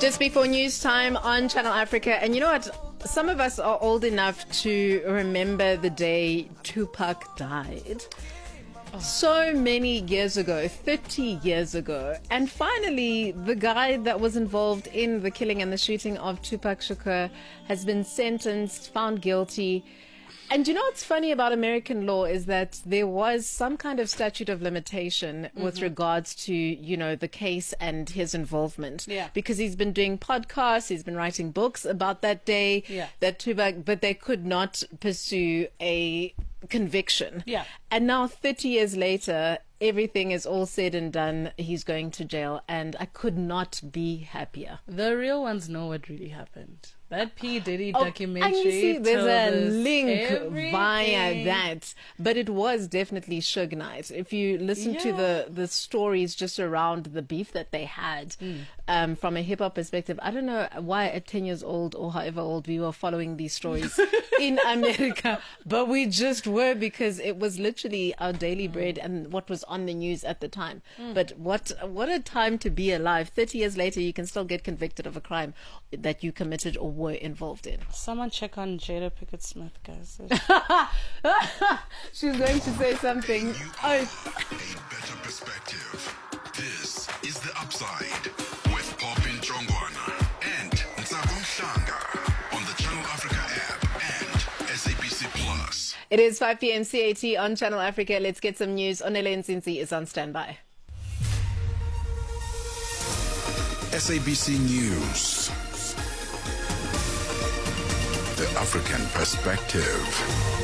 Just before news time on Channel Africa. And you know what? Some of us are old enough to remember the day Tupac died. So many years ago, 30 years ago. And finally, the guy that was involved in the killing and the shooting of Tupac Shakur has been sentenced, found guilty. And you know what's funny about American law is that there was some kind of statute of limitation with regards to, you know, the case and his involvement. Yeah. Because he's been doing podcasts, he's been writing books about that day, that Tupac, but they could not pursue a conviction. Yeah. And now 30 years later, everything is all said and done. He's going to jail, and I could not be happier. The real ones know what really happened. That P. Diddy documentary. And you see, there's a link everything. via that. But it was definitely Suge Knight. If you listen to the stories just around the beef that they had from a hip hop perspective, I don't know why at 10 years old or however old we were following these stories in America, but we just were, because it was literally our daily bread and what was on the news at the time. But what a time to be alive. 30 years later, you can still get convicted of a crime that you committed or were involved in. Someone check on Jada Pinkett Smith, guys. She's going to say something. A better perspective. This is The Upside with Popin Chongwana and Ntsabong Shanga on the Channel Africa app and SABC Plus. It is 5 p.m. CAT on Channel Africa. Let's get some news. Onele Nzinzi is on standby. SABC News. The African Perspective.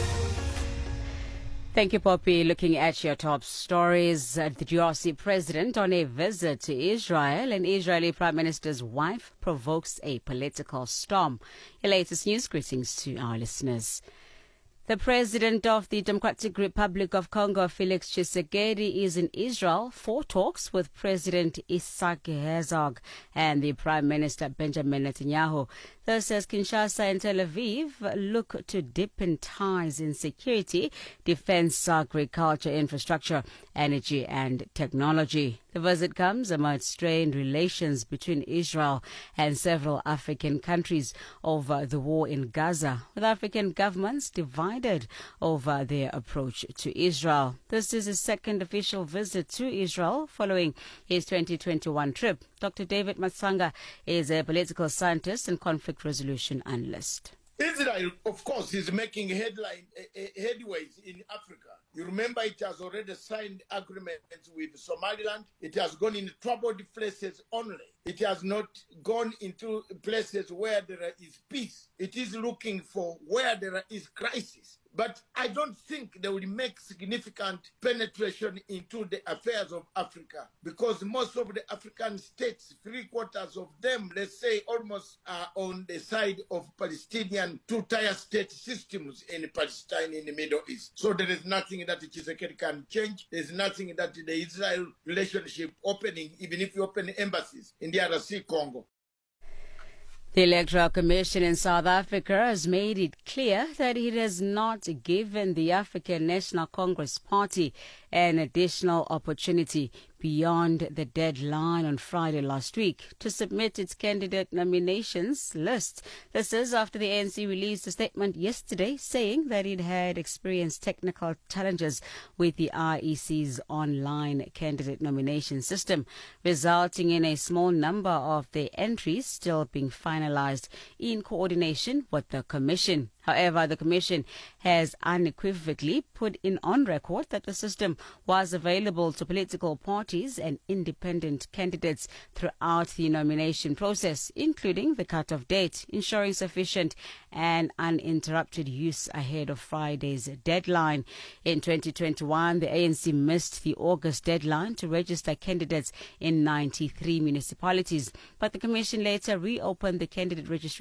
Thank you, Poppy. Looking at your top stories, the DRC president on a visit to Israel, and Israeli Prime Minister's wife provokes a political storm. Your latest news. Greetings to our listeners. The president of the Democratic Republic of Congo, Felix Tshisekedi, is in Israel for talks with President Isaac Herzog and the Prime Minister Benjamin Netanyahu. This as Kinshasa and Tel Aviv look to deepen ties in security, defense, agriculture, infrastructure, energy and technology. The visit comes amid strained relations between Israel and several African countries over the war in Gaza, with African governments divided over their approach to Israel. This is his second official visit to Israel following his 2021 trip. Dr. David Matsanga is a political scientist and conflict resolution analyst. Israel, of course, is making headways in Africa. You remember it has already signed agreements with Somaliland. It has gone in troubled places only. It has not gone into places where there is peace. It is looking for where there is crisis. But I don't think they will make significant penetration into the affairs of Africa, because most of the African states, 3/4 of them, let's say almost, are on the side of Palestinian two-tier state systems in Palestine in the Middle East. So there is nothing that Tshisekedi can change. There's nothing that the Israel relationship opening, even if you open embassies in the DRC Congo. The Electoral Commission in South Africa has made it clear that it has not given the African National Congress Party an additional opportunity beyond the deadline on Friday last week to submit its candidate nominations list. This is after the ANC released a statement yesterday saying that it had experienced technical challenges with the IEC's online candidate nomination system, resulting in a small number of the entries still being finalized in coordination with the Commission. However, the Commission has unequivocally put in on record that the system was available to political parties and independent candidates throughout the nomination process, including the cut-off date, ensuring sufficient and uninterrupted use ahead of Friday's deadline. In 2021, the ANC missed the August deadline to register candidates in 93 municipalities, but the Commission later reopened the candidate registration